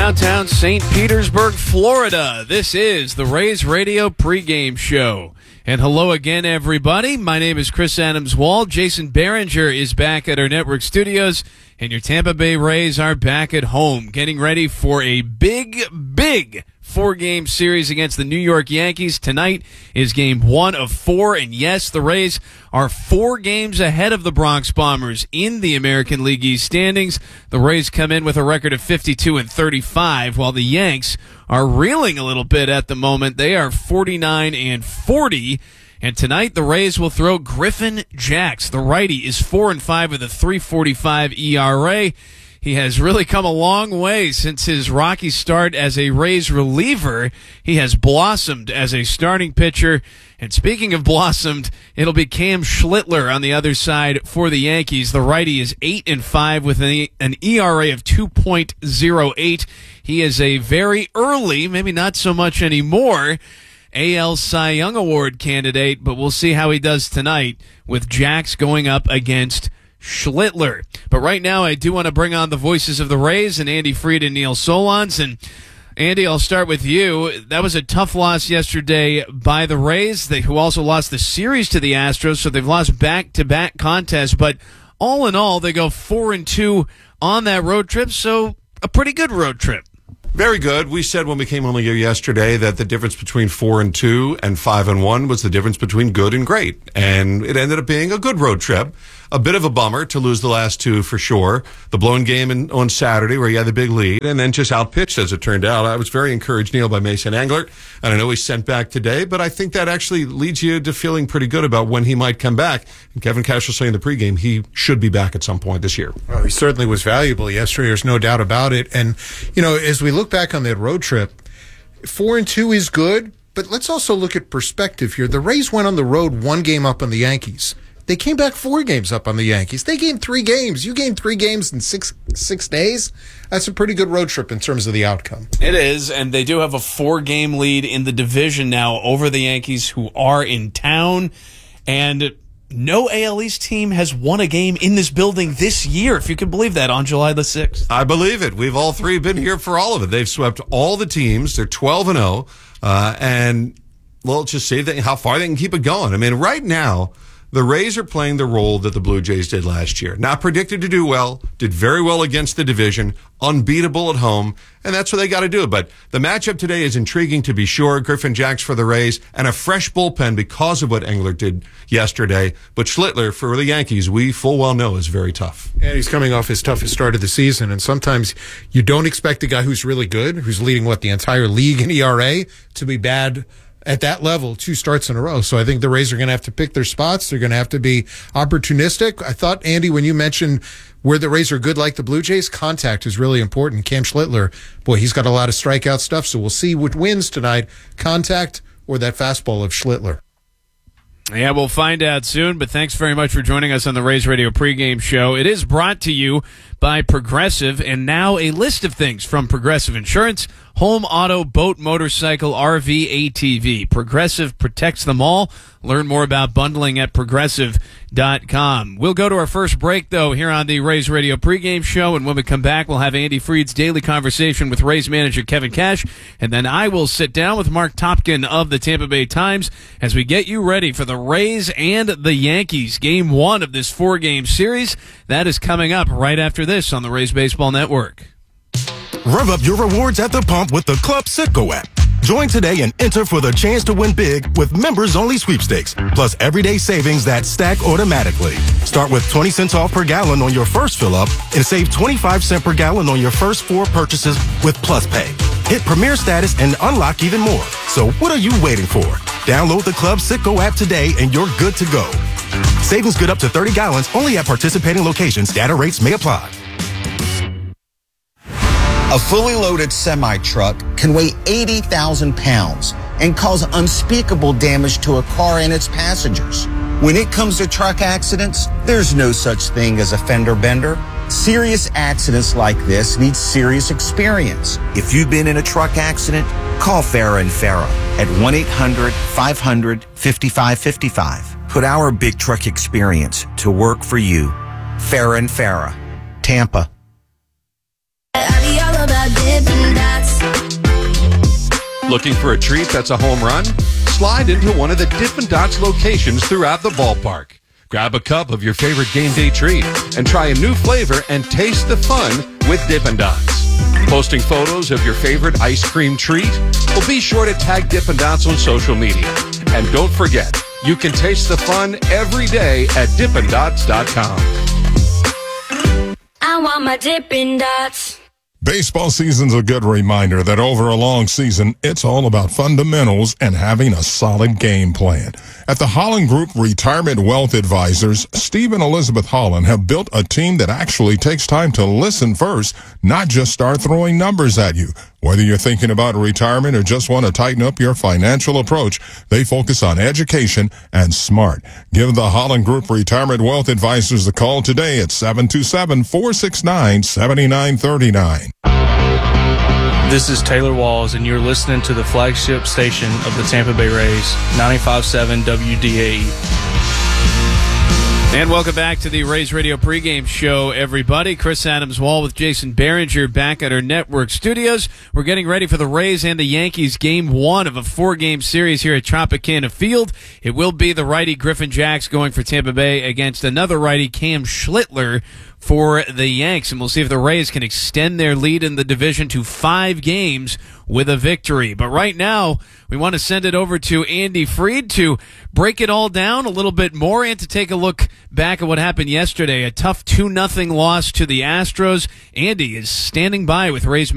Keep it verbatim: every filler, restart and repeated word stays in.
downtown Saint Petersburg, Florida. This is the Rays Radio pregame show. And hello again, everybody. My name is Chris Adams-Wald. Jason Behringer is back at our network studios, and your Tampa Bay Rays are back at home, getting ready for a big, big four-game series against the New York Yankees. Tonight is game one of four, and yes, the Rays are four games ahead of the Bronx Bombers in the American League East standings. The Rays come in with a record of fifty-two and thirty-five, while the Yanks are reeling a little bit at the moment. They are forty-nine and forty. And tonight, the Rays will throw Griffin Jax. The righty is four and five with a three forty-five E R A. He has really come a long way since his rocky start as a Rays reliever. He has blossomed as a starting pitcher. And speaking of blossomed, it'll be Cam Schlittler on the other side for the Yankees. The righty is eight and five with an, an E R A of two point oh eight. He is a very early, maybe not so much anymore, A L Cy Young Award candidate, but we'll see how he does tonight with Jax going up against Schlittler. But right now, I do want to bring on the voices of the Rays and Andy Freed and Neil Solondz. And Andy, I'll start with you. That was a tough loss yesterday by the Rays, they, who also lost the series to the Astros, so they've lost back-to-back contests. But all in all, they go four and two on that road trip, so a pretty good road trip. Very good. We said when we came on here yesterday that the difference between four and two and five and one was the difference between good and great. And it ended up being a good road trip. A bit of a bummer to lose the last two for sure. The blown game in, on Saturday where he had the big lead and then just outpitched as it turned out. I was very encouraged, Neil, by Mason Englert. And I know he's sent back today, but I think that actually leads you to feeling pretty good about when he might come back. And Kevin Cash was saying in the pregame he should be back at some point this year. Well, he certainly was valuable yesterday. There's no doubt about it. And, you know, as we look back on that road trip, four and two is good, but let's also look at perspective here. The Rays went on the road one game up on the Yankees. They came back four games up on the Yankees. They gained three games. You gained three games in six six days. That's a pretty good road trip in terms of the outcome. It is, and they do have a four-game lead in the division now over the Yankees, who are in town. And no A L East team has won a game in this building this year, if you can believe that, on July the sixth. I believe it. We've all three been here for all of it. They've swept all the teams. They're twelve and oh. Uh, and, well, just see that, how far they can keep it going. I mean, right now, the Rays are playing the role that the Blue Jays did last year. Not predicted to do well, did very well against the division, unbeatable at home, and that's what they got to do. But the matchup today is intriguing to be sure. Griffin Jax for the Rays, and a fresh bullpen because of what Englert did yesterday. But Schlittler for the Yankees, we full well know is very tough. And he's coming off his toughest start of the season, and sometimes you don't expect a guy who's really good, who's leading, what, the entire league in E R A, to be bad at that level two starts in a row. So I think the Rays are going to have to pick their spots. They're going to have to be opportunistic. I thought, Andy, when you mentioned where the Rays are good like the Blue Jays, contact is really important. Cam Schlittler, boy, he's got a lot of strikeout stuff, so we'll see what wins tonight, contact or that fastball of Schlittler. Yeah, we'll find out soon, but thanks very much for joining us on the Rays Radio pregame show. It is brought to you by Progressive, and now a list of things from Progressive Insurance: home, auto, boat, motorcycle, R V, A T V. Progressive protects them all. Learn more about bundling at progressive dot com. We'll go to our first break, though, here on the Rays Radio pregame show, and when we come back, we'll have Andy Freed's daily conversation with Rays manager Kevin Cash, and then I will sit down with Mark Topkin of the Tampa Bay Times as we get you ready for the Rays and the Yankees, game one of this four-game series. That is coming up right after this on the Rays Baseball Network. Rev up your rewards at the pump with the Club Citgo app. Join today and enter for the chance to win big with members-only sweepstakes, plus everyday savings that stack automatically. Start with twenty cents off per gallon on your first fill-up and save twenty-five cents per gallon on your first four purchases with Plus Pay. Hit Premier status and unlock even more. So what are you waiting for? Download the Club Citgo app today and you're good to go. Savings good up to thirty gallons only at participating locations. Data rates may apply. A fully loaded semi-truck can weigh eighty thousand pounds and cause unspeakable damage to a car and its passengers. When it comes to truck accidents, there's no such thing as a fender bender. Serious accidents like this need serious experience. If you've been in a truck accident, call Farah and Farah at one eight hundred five hundred fifty-five fifty-five. Put our big truck experience to work for you. Farah and Farah, Tampa. I be all about dipping down. Looking for a treat that's a home run? Slide into one of the Dippin' Dots locations throughout the ballpark. Grab a cup of your favorite game day treat and try a new flavor and taste the fun with Dippin' Dots. Posting photos of your favorite ice cream treat? Well, be sure to tag Dippin' Dots on social media. And don't forget, you can taste the fun every day at Dippin' Dots dot com. I want my Dippin' Dots. Baseball season's a good reminder that over a long season, it's all about fundamentals and having a solid game plan. At the Holland Group Retirement Wealth Advisors, Steve and Elizabeth Holland have built a team that actually takes time to listen first, not just start throwing numbers at you. Whether you're thinking about retirement or just want to tighten up your financial approach, they focus on education and smart. Give the Holland Group Retirement Wealth Advisors a call today at seven two seven, four six nine, seven nine three nine. This is Taylor Walls, and you're listening to the flagship station of the Tampa Bay Rays, ninety-five point seven W D A E. And welcome back to the Rays Radio pregame show, everybody. Chris Adams-Wall with Jason Behringer back at our network studios. We're getting ready for the Rays and the Yankees game one of a four-game series here at Tropicana Field. It will be the righty Griffin Jacks going for Tampa Bay against another righty, Cam Schlittler, for the Yanks, and we'll see if the Rays can extend their lead in the division to five games with a victory. But right now, we want to send it over to Andy Freed to break it all down a little bit more and to take a look back at what happened yesterday. A tough two nothing loss to the Astros. Andy is standing by with Rays